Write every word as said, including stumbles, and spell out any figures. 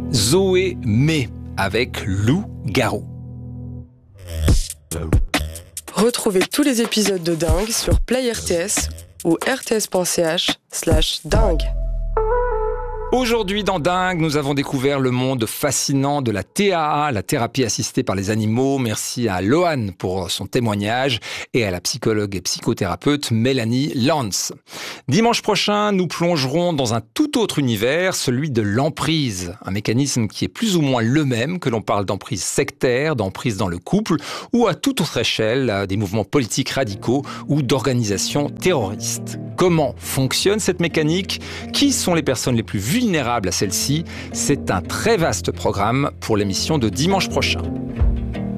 Zoé May avec Lou Garou. Retrouvez tous les épisodes de Dingue sur Play R T S ou rts.ch slash dingue. Aujourd'hui dans Dingue, nous avons découvert le monde fascinant de la T A A, la thérapie assistée par les animaux. Merci à Lohan pour son témoignage et à la psychologue et psychothérapeute Mélanie Lantz. Dimanche prochain, nous plongerons dans un tout autre univers, celui de l'emprise. Un mécanisme qui est plus ou moins le même, que l'on parle d'emprise sectaire, d'emprise dans le couple ou à toute autre échelle, des mouvements politiques radicaux ou d'organisations terroristes. Comment fonctionne cette mécanique ? Qui sont les personnes les plus vulnérables à celle-ci ? C'est un très vaste programme pour l'émission de dimanche prochain.